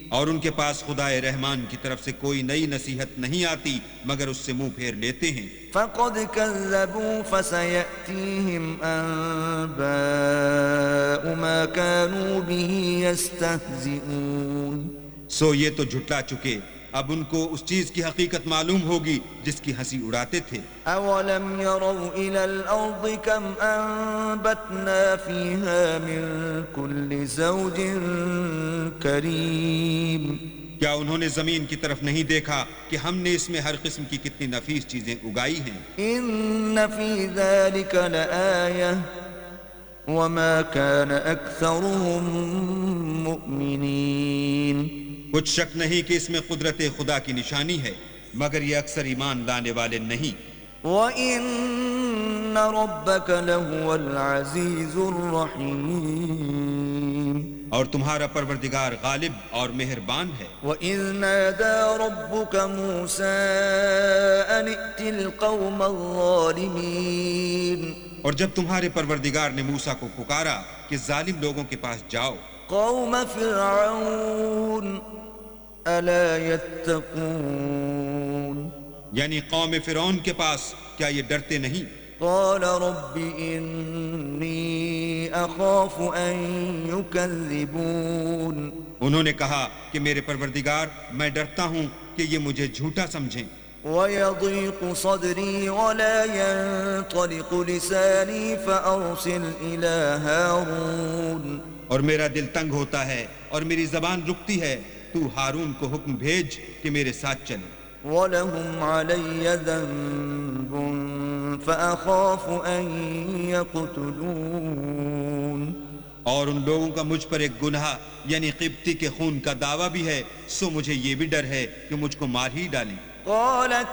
اور ان کے پاس خدائے رحمان کی طرف سے کوئی نئی نصیحت نہیں آتی مگر اس سے منہ پھیر لیتے ہیں. فقد كذبوا فسيأتيهم أنباء ما كانوا به يستهزئون. سو یہ تو جھٹلا چکے، اب ان کو اس چیز کی حقیقت معلوم ہوگی جس کی ہنسی اڑاتے تھے. أولم يروا إلى الأرض كم أنبتنا فيها من كل زوج كريم. کیا انہوں نے زمین کی طرف نہیں دیکھا کہ ہم نے اس میں ہر قسم کی کتنی نفیس چیزیں اگائی ہیں؟ إن في ذلك لآية وما كان أكثرهم مؤمنين. کچھ شک نہیں کہ اس میں قدرت خدا کی نشانی ہے مگر یہ اکثر ایمان لانے والے نہیں. وَإِنَّ رَبَّكَ لَهُوَ الْعَزِيزُ الرَّحِيمُ. اور تمہارا پروردگار غالب اور مہربان ہے. وَإِذْ نَادَى رَبُّكَ مُوسَىٰ أَنِ ائْتِ الْقَوْمَ الظَّالِمِينَ. اور جب تمہارے پروردگار نے موسیٰ کو پکارا کہ ظالم لوگوں کے پاس جاؤ، قوم فرعون ألا يتقون. یعنی قوم فرعون کے پاس، کیا یہ ڈرتے نہیں؟ قال رب إني أخاف أن يكذبون. انہوں نے کہا کہ میرے پروردگار میں ڈرتا ہوں کہ یہ مجھے جھوٹا سمجھیں. ويضيق صدري ولا ينطلق لساني فأرسل إلى هارون. اور میرا دل تنگ ہوتا ہے اور میری زبان رکتی ہے، تو ہارون کو حکم بھیج کہ میرے ساتھ چلے. وَلَهُمْ عَلَيَّ ذَنبٌ فَأَخَافُ أَن يَقْتُلُونَ. اور ان لوگوں کا مجھ پر ایک گناہ یعنی قبطی کے خون کا دعویٰ بھی ہے، سو مجھے یہ بھی ڈر ہے کہ مجھ کو مار ہی ڈالیں. قالت